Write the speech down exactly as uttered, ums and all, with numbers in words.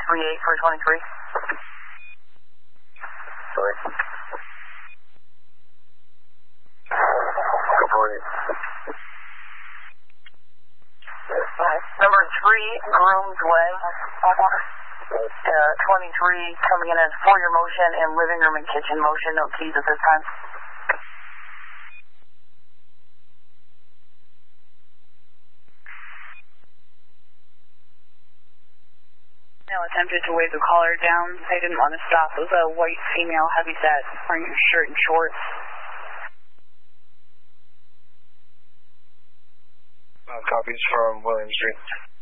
three eight for twenty-three. Sorry. Good morning. Number three, Grooms Way. Uh, twenty-three coming in as foyer motion and living room and kitchen motion. No keys at this time. Now attempted to wave the caller down. They didn't want to stop. It was a white female, heavy set, wearing a shirt and shorts. Uh, copies from William Street.